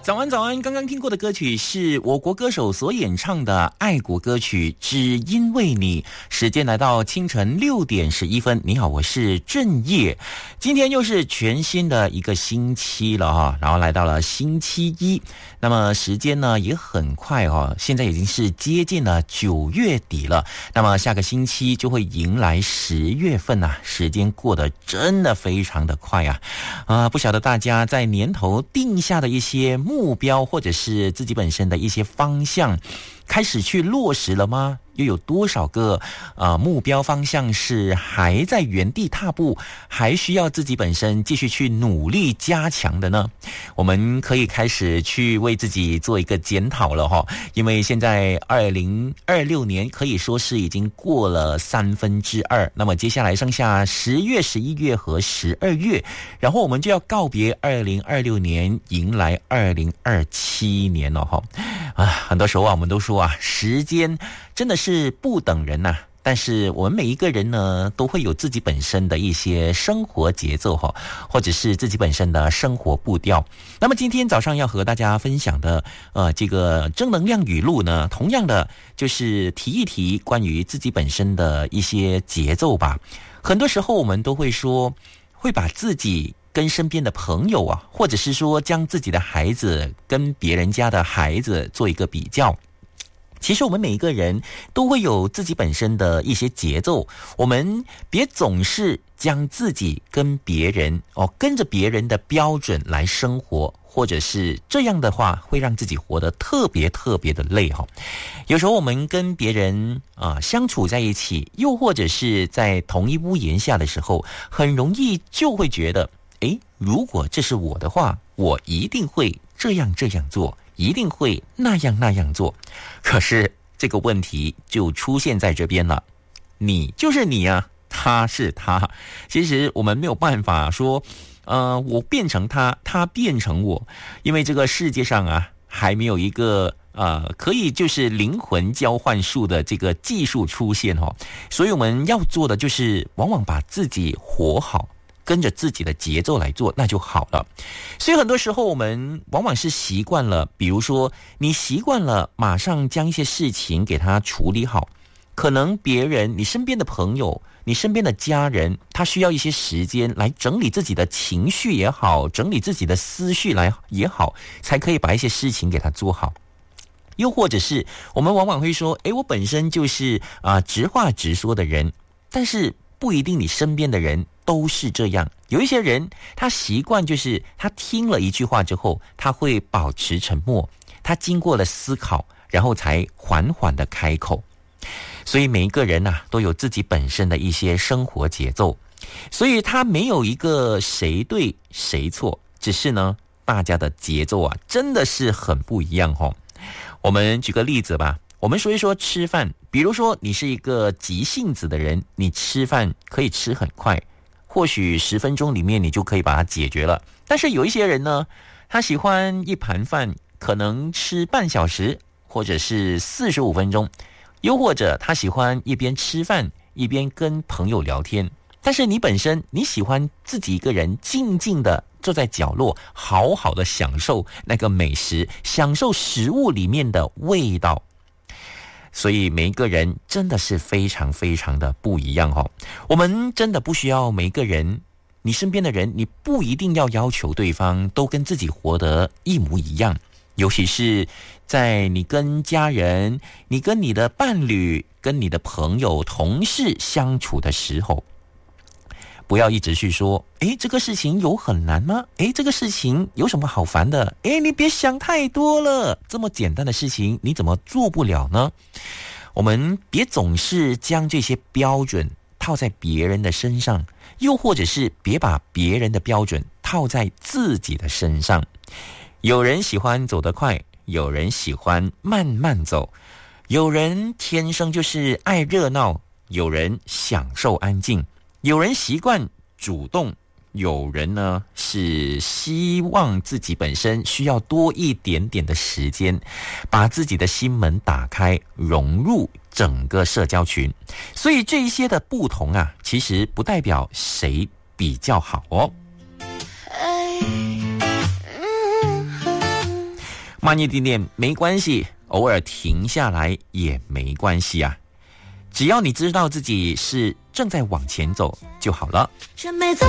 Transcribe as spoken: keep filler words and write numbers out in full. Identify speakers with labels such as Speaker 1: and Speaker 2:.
Speaker 1: 早安早安，刚刚听过的歌曲是我国歌手所演唱的爱国歌曲《只因为你》。时间来到清晨六点十一分，你好，我是郑业。今天又是全新的一个星期了哈，然后来到了星期一。那么时间呢也很快哈，现在已经是接近了九月底了。那么下个星期就会迎来十月份啊，时间过得真的非常的快啊！啊、呃，不晓得大家在年头定下的一些目标或者是自己本身的一些方向，开始去落实了吗？又有多少个呃目标方向是还在原地踏步，还需要自己本身继续去努力加强的呢？我们可以开始去为自己做一个检讨了哈，因为现在二零二六年可以说是已经过了三分之二，那么接下来剩下十月、十一月和十二月，然后我们就要告别二零二六年，迎来二零二七年了哈。啊，很多时候啊，我们都说啊，时间真的是不等人呐、啊。但是我们每一个人呢，都会有自己本身的一些生活节奏哈，或者是自己本身的生活步调。那么今天早上要和大家分享的呃这个正能量语录呢，同样的就是提一提关于自己本身的一些节奏吧。很多时候我们都会说，会把自己跟身边的朋友啊，或者是说将自己的孩子跟别人家的孩子做一个比较。其实我们每一个人都会有自己本身的一些节奏，我们别总是将自己跟别人哦跟着别人的标准来生活，或者是这样的话会让自己活得特别特别的累哈、哦。有时候我们跟别人啊、呃、相处在一起，又或者是在同一屋檐下的时候，很容易就会觉得，诶，如果这是我的话，我一定会这样这样做，一定会那样那样做。可是这个问题就出现在这边了，你就是你啊，他是他。其实我们没有办法说呃，我变成他，他变成我，因为这个世界上啊还没有一个呃可以就是灵魂交换术的这个技术出现哦。所以我们要做的就是往往把自己活好，跟着自己的节奏来做，那就好了。所以很多时候我们往往是习惯了，比如说你习惯了马上将一些事情给它处理好，可能别人，你身边的朋友，你身边的家人，他需要一些时间来整理自己的情绪也好，整理自己的思绪来也好，才可以把一些事情给它做好。又或者是我们往往会说，诶，我本身就是啊、呃、直话直说的人，但是不一定你身边的人都是这样。有一些人他习惯就是他听了一句话之后，他会保持沉默，他经过了思考，然后才缓缓的开口。所以每一个人啊都有自己本身的一些生活节奏，所以他没有一个谁对谁错，只是呢大家的节奏啊真的是很不一样哦。我们举个例子吧，我们说一说吃饭，比如说你是一个急性子的人，你吃饭可以吃很快，或许十分钟里面你就可以把它解决了。但是有一些人呢，他喜欢一盘饭可能吃半小时或者是四十五分钟，又或者他喜欢一边吃饭一边跟朋友聊天。但是你本身你喜欢自己一个人静静的坐在角落，好好的享受那个美食，享受食物里面的味道。所以每一个人真的是非常非常的不一样哦。我们真的不需要每一个人，你身边的人，你不一定要要求对方都跟自己活得一模一样。尤其是在你跟家人，你跟你的伴侣，跟你的朋友、同事相处的时候，不要一直去说，诶，这个事情有很难吗？诶，这个事情有什么好烦的？诶，你别想太多了，这么简单的事情你怎么做不了呢？我们别总是将这些标准套在别人的身上，又或者是别把别人的标准套在自己的身上。有人喜欢走得快，有人喜欢慢慢走，有人天生就是爱热闹，有人享受安静，有人习惯主动，有人呢是希望自己本身需要多一点点的时间，把自己的心门打开，融入整个社交群。所以这一些的不同啊，其实不代表谁比较好哦。 慢一点点没关系，偶尔停下来也没关系啊，只要你知道自己是正在往前走就好了。